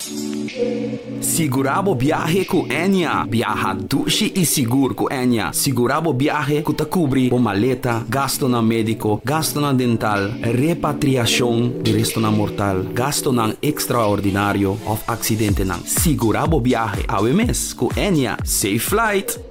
Segurabo viaje com Enya. Viaja dushi e seguro com Enya. Segurabo viaje que te cobre o maleta, gasto na médico, gasto na dental, repatriação de resto na mortal, gasto na extraordinário of acidente na. Segurabo viaje. Awe mes com Enya. Safe flight!